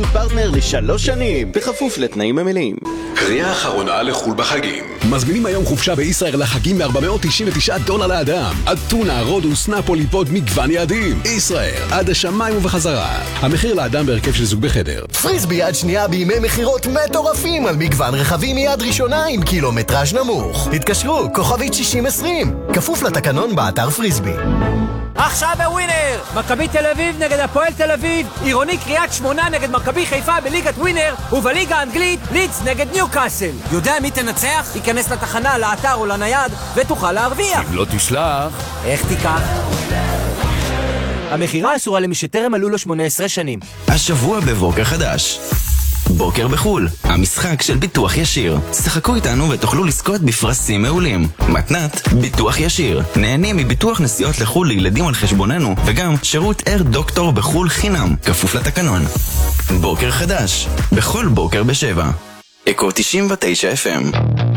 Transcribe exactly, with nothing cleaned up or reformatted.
פרטנר לשלוש שנים, בכפוף לתנאים המלאים. קריאה אחרונה לחול בחגים. מזמינים היום חופשה בישראל לחגים ב-ארבע מאות תשעים ותשעה דולר לאדם. אתונה, רודוס, נפולי, פוד, מגוון יעדים. ישראל, עד השמיים ובחזרה. המחיר לאדם בהרכב של זוג בחדר. פריסבי יד שנייה בימי מחירות מטורפים על מגוון רכבים מיד ראשונה עם קילומטראז' נמוך. התקשרו, כוכבית שישים עשרים. כפוף לתקנון באתר פריסבי. עכשיו בווינר! מכבי תל אביב נגד הפועל תל אביב, עירוני קריית שמונה נגד מכבי חיפה בליגת ווינר, ובליגה האנגלית לידס נגד ניוקאסל. יודע מי תנצח? ייכנס לתחנה, לאתר או לנייד ותוכל להרוויח. אם לא תשלח, איך תיקח? המחירה אסורה למי שטרם מלאו לו שמונה עשרה שנים. השבוע בבוקר חדש. בוקר בחול, המשחק של ביטוח ישיר. שחקו איתנו ותוכלו לזכות בפרסים מעולים. מתנת ביטוח ישיר. נהנים מביטוח נסיעות לחול לילדים על חשבוננו, וגם שירות אר דוקטור בחול חינם, כפוף לתקנון. בוקר חדש, בכל בוקר בשבע. אקו תשעים ותשע אף אם.